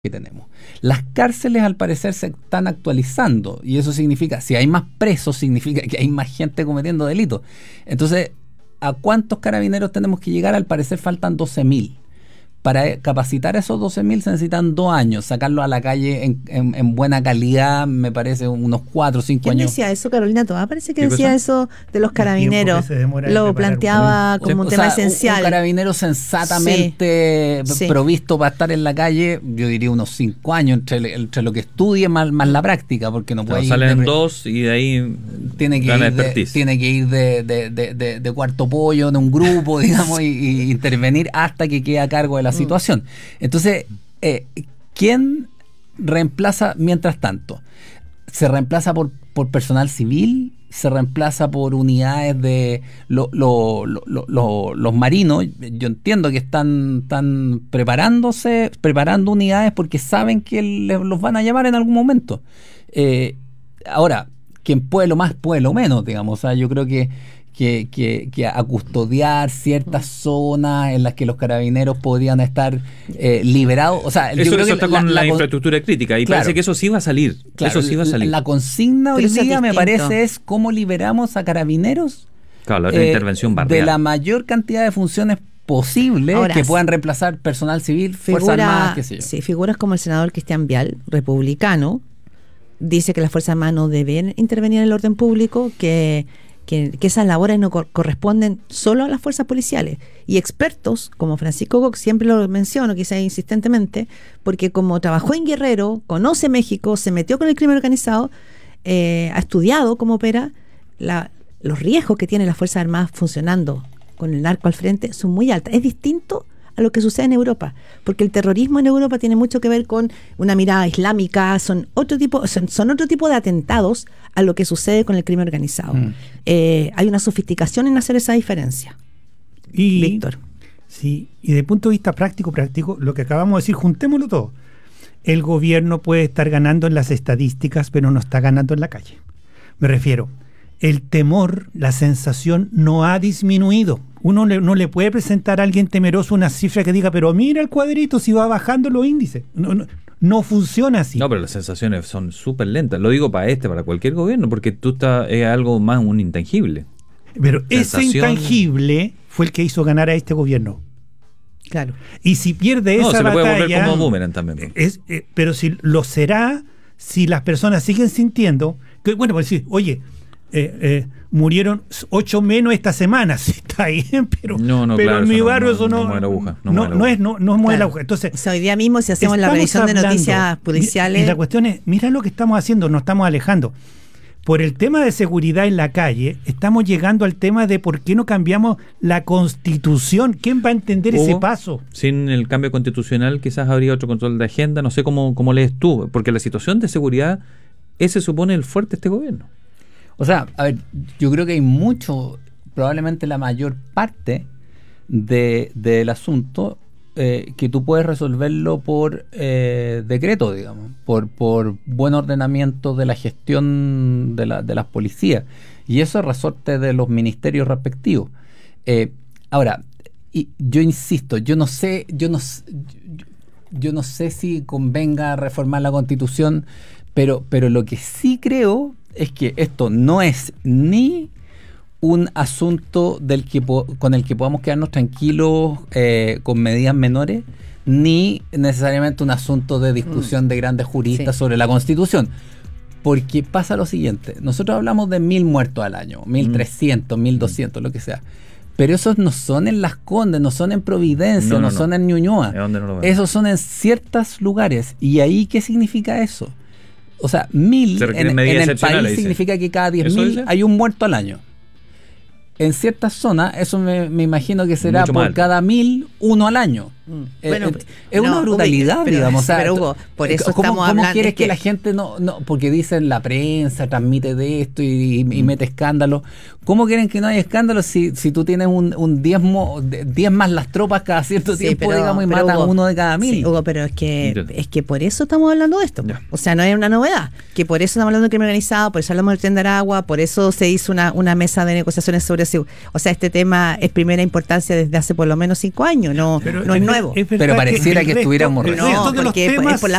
que tenemos. Las cárceles al parecer se están actualizando y eso significa, si hay más presos, significa que hay más gente cometiendo delitos. Entonces, ¿a cuántos carabineros tenemos que llegar? Al parecer faltan 12.000. Para capacitar a esos 12.000 se necesitan 2 años. Sacarlos a la calle en buena calidad, me parece unos 4 o 5 años. ¿Quién decía eso? Carolina Toá parece que decía eso de los carabineros. Lo planteaba como un tema esencial. Un carabinero sensatamente provisto para estar en la calle, yo diría unos 5 años entre lo que estudie más la práctica, porque no puede ir. Salen 2 y de ahí tiene que ir de cuarto pollo en un grupo, digamos, y intervenir hasta que quede a cargo de la situación. Entonces, ¿quién reemplaza mientras tanto? ¿Se reemplaza por personal civil? ¿Se reemplaza por unidades de los marinos? Yo entiendo que están preparando unidades porque saben que los van a llamar en algún momento. Ahora, quien puede lo más, puede lo menos, digamos. O sea, yo creo que a custodiar ciertas zonas en las que los carabineros podrían estar liberados. O sea, eso está con la infraestructura crítica y parece que eso sí va a salir. Claro, eso sí va a salir. La consigna hoy día me parece es cómo liberamos a carabineros intervención barrial, de la mayor cantidad de funciones posibles. Ahora, que puedan reemplazar personal civil, Fuerzas Armadas, qué sé yo. Sí, figuras como el senador Cristian Vial, republicano, dice que las Fuerzas Armadas no deben intervenir en el orden público, que esas labores no corresponden solo a las fuerzas policiales. Y expertos como Francisco Cox, siempre lo menciono, quizás insistentemente, porque como trabajó en Guerrero, conoce México, se metió con el crimen organizado, ha estudiado cómo opera, los riesgos que tienen las Fuerzas Armadas funcionando con el narco al frente son muy altos. Es distinto a lo que sucede en Europa, porque el terrorismo en Europa tiene mucho que ver con una mirada islámica, son otro tipo de atentados a lo que sucede con el crimen organizado. Hay una sofisticación en hacer esa diferencia. Víctor. Sí, y desde el punto de vista práctico, lo que acabamos de decir, juntémoslo todo. El gobierno puede estar ganando en las estadísticas, pero no está ganando en la calle. Me refiero, el temor, la sensación no ha disminuido. Uno no le puede presentar a alguien temeroso una cifra que diga, pero mira el cuadrito si va bajando los índices. No funciona así. No, pero las sensaciones son súper lentas. Lo digo para cualquier gobierno, porque es algo más un intangible. Pero ese intangible fue el que hizo ganar a este gobierno. Claro. Y si pierde esa batalla... se puede volver como boomerang también. Pero si lo será, si las personas siguen sintiendo... Bueno, pues decir, oye... murieron 8 menos esta semana, sí, está bien, pero claro, en mi barrio eso no mueve la aguja. No mueve la aguja. Entonces, o sea, hoy día mismo, si hacemos la revisión de noticias policiales. Y la cuestión es, mira lo que estamos haciendo, nos estamos alejando. Por el tema de seguridad en la calle, estamos llegando al tema de por qué no cambiamos la Constitución. ¿Quién va a entender ese paso? Sin el cambio constitucional, quizás habría otro control de agenda. No sé cómo lees tú, porque la situación de seguridad, ese supone el fuerte de este gobierno. O sea, a ver, yo creo que hay probablemente la mayor parte del asunto que tú puedes resolverlo por decreto, digamos, por buen ordenamiento de la gestión de las policías. Y eso es resorte de los ministerios respectivos. Ahora, yo insisto, yo no sé si convenga reformar la Constitución, pero lo que sí creo es que esto no es ni un asunto con el que podamos quedarnos tranquilos con medidas menores, ni necesariamente un asunto de discusión de grandes juristas sobre la Constitución. Porque pasa lo siguiente, nosotros hablamos de 1.000 muertos al año, 1.300, 1.200, lo que sea. Pero esos no son en Las Condes, no son en Providencia, no son en Ñuñoa. Esos son en ciertos lugares. ¿Y ahí qué significa eso? O sea, 1.000 en el país significa que cada 10.000 hay un muerto al año. En ciertas zonas, eso me imagino que será mucho por mal. Cada 1.000, uno al año. Bueno, es una brutalidad, digamos. Pero Hugo, por eso estamos hablando. ¿Cómo quieres que la gente no? Porque dicen la prensa transmite de esto y mete escándalo. ¿Cómo quieren que no haya escándalo si tú tienes un 10 más las tropas cada cierto tiempo, digamos, y matan Hugo, uno de cada 1.000? Sí, Hugo, pero es que por eso estamos hablando de esto. Ya. O sea, no es una novedad. Que por eso estamos hablando de crimen organizado, por eso hablamos del Tren de Aragua, por eso se hizo una mesa de negociaciones sobre eso. O sea, este tema es primera importancia desde hace por lo menos 5 años. No es nuevo. es verdad Pero pareciera el que resto- estuviéramos el recién. resto de los porque es temas por la